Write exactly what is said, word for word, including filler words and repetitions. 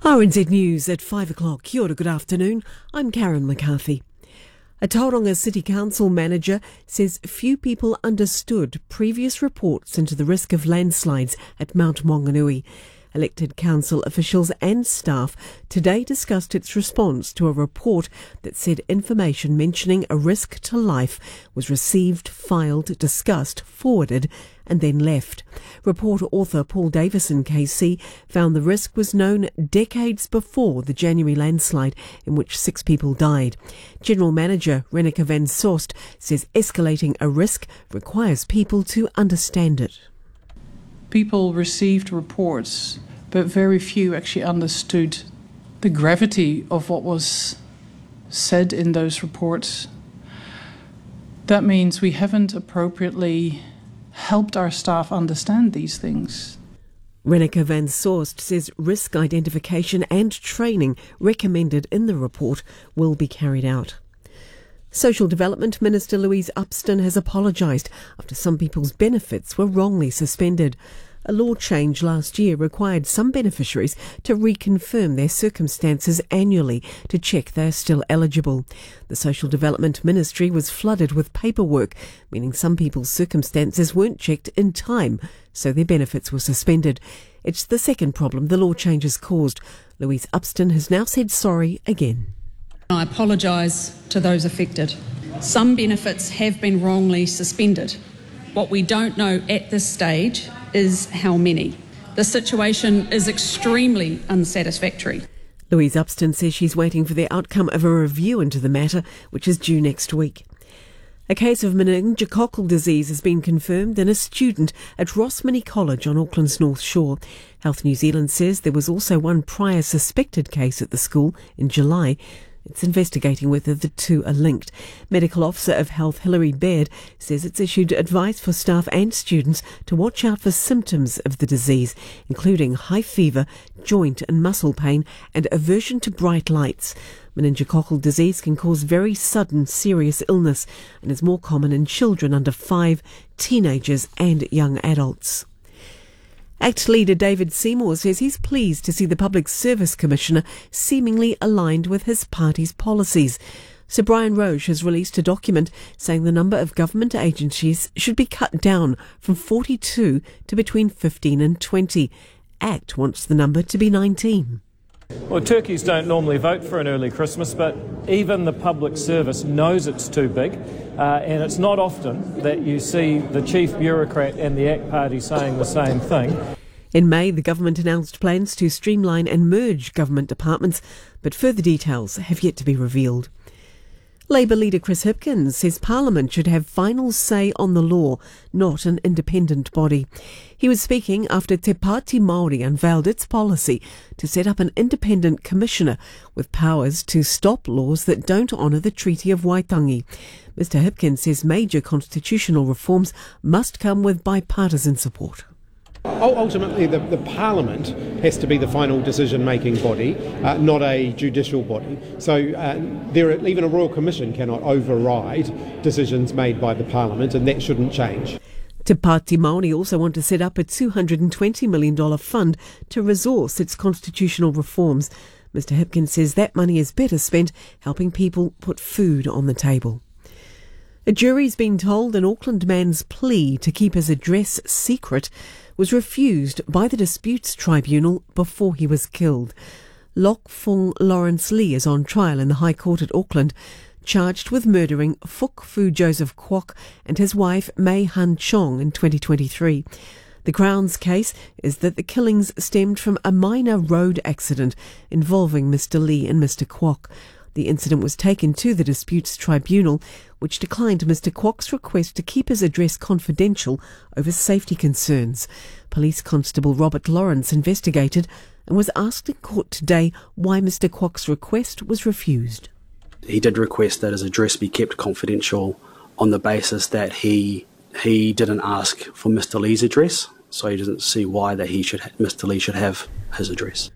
R N Z News at five o'clock. Kia ora, good afternoon. I'm Karen McCarthy. A Tauranga City Council manager says few people understood previous reports into the risk of landslides at Mount Maunganui. Elected council officials and staff today discussed its response to a report that said information mentioning a risk to life was received, filed, discussed, forwarded and then left. Report author Paul Davison K C found the risk was known decades before the January landslide in which six people died. General Manager Reneke van Soest says escalating a risk requires people to understand it. People received reports, but very few actually understood the gravity of what was said in those reports. That means we haven't appropriately helped our staff understand these things. Reneke van Soest says risk identification and training recommended in the report will be carried out. Social Development Minister Louise Upston has apologised after some people's benefits were wrongly suspended. A law change last year required some beneficiaries to reconfirm their circumstances annually to check they are still eligible. The Social Development Ministry was flooded with paperwork, meaning some people's circumstances weren't checked in time, so their benefits were suspended. It's the second problem the law change has caused. Louise Upston has now said sorry again. I apologise to those affected. Some benefits have been wrongly suspended. What we don't know at this stage is how many. The situation is extremely unsatisfactory. Louise Upston says she's waiting for the outcome of a review into the matter, which is due next week. A case of meningococcal disease has been confirmed in a student at Rossmini College on Auckland's North Shore. Health New Zealand says there was also one prior suspected case at the school in July. It's investigating whether the two are linked. Medical Officer of Health Hilary Baird says it's issued advice for staff and students to watch out for symptoms of the disease, including high fever, joint and muscle pain, and aversion to bright lights. Meningococcal disease can cause very sudden, serious illness and is more common in children under five, teenagers and young adults. ACT leader David Seymour says he's pleased to see the Public Service Commissioner seemingly aligned with his party's policies. Sir Brian Roche has released a document saying the number of government agencies should be cut down from forty-two to between fifteen and twenty. ACT wants the number to be nineteen. Well, turkeys don't normally vote for an early Christmas, but even the public service knows it's too big, uh, and it's not often that you see the chief bureaucrat and the ACT party saying the same thing. In May, the government announced plans to streamline and merge government departments, but further details have yet to be revealed. Labour leader Chris Hipkins says Parliament should have final say on the law, not an independent body. He was speaking after Te Pāti Māori unveiled its policy to set up an independent commissioner with powers to stop laws that don't honour the Treaty of Waitangi. Mister Hipkins says major constitutional reforms must come with bipartisan support. Ultimately, the, the Parliament has to be the final decision-making body, uh, not a judicial body. So uh, there, are, even a Royal Commission cannot override decisions made by the Parliament, and that shouldn't change. Te Pāti Māori also want to set up a two hundred twenty million dollars fund to resource its constitutional reforms. Mister Hipkins says that money is better spent helping people put food on the table. A jury's been told an Auckland man's plea to keep his address secret was refused by the Disputes Tribunal before he was killed. Lok Fung Lawrence Lee is on trial in the High Court at Auckland, charged with murdering Fuk Fu Joseph Kwok and his wife Mei Han Chong in twenty twenty-three. The Crown's case is that the killings stemmed from a minor road accident involving Mister Lee and Mister Kwok. The incident was taken to the Disputes Tribunal, which declined Mister Kwok's request to keep his address confidential over safety concerns. Police Constable Robert Lawrence investigated and was asked in court today why Mister Kwok's request was refused. He did request that his address be kept confidential on the basis that he he didn't ask for Mister Lee's address, so he doesn't see why that he should Mister Lee should have his address.